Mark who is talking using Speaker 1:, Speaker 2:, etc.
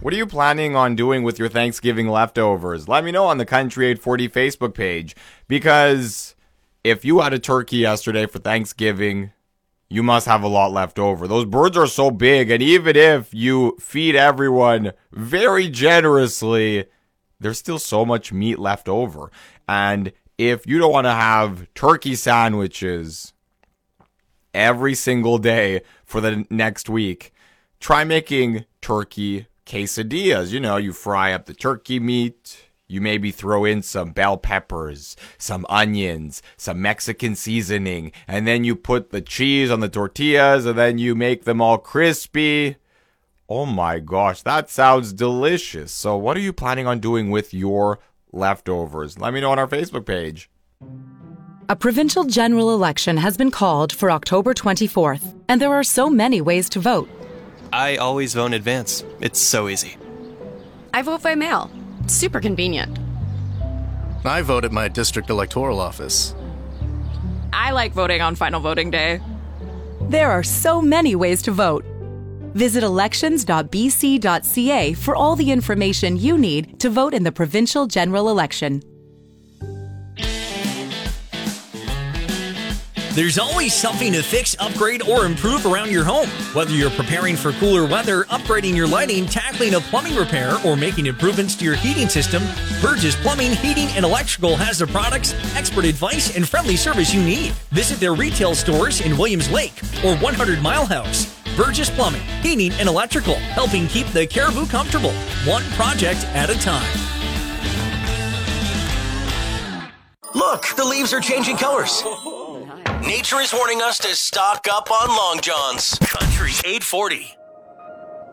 Speaker 1: What are you planning on doing with your Thanksgiving leftovers? Let me know on the Country 840 Facebook page. Because if you had a turkey yesterday for Thanksgiving, you must have a lot left over. Those birds are so big, and even if you feed everyone very generously, there's still so much meat left over. And if you don't want to have turkey sandwiches every single day for the next week, try making turkey quesadillas. You know, you fry up the turkey meat. You maybe throw in some bell peppers, some onions, some Mexican seasoning, and then you put the cheese on the tortillas, and then you make them all crispy. Oh my gosh, that sounds delicious. So what are you planning on doing with your leftovers? Let me know on our Facebook page.
Speaker 2: A provincial general election has been called for October 24th, and there are so many ways to vote.
Speaker 3: I always vote in advance. It's so easy.
Speaker 4: I vote by mail. Super convenient.
Speaker 5: I vote at my district electoral office.
Speaker 6: I like voting on final voting day.
Speaker 2: There are so many ways to vote. Visit elections.bc.ca for all the information you need to vote in the provincial general election.
Speaker 7: There's always something to fix, upgrade, or improve around your home. Whether you're preparing for cooler weather, upgrading your lighting, tackling a plumbing repair, or making improvements to your heating system, Burgess Plumbing, Heating, and Electrical has the products, expert advice, and friendly service you need. Visit their retail stores in Williams Lake or 100 Mile House. Burgess Plumbing, Heating, and Electrical, helping keep the Caribou comfortable, one project at a time.
Speaker 8: Look, the leaves are changing colors. Nature is warning us to stock up on Long Johns. Country 840.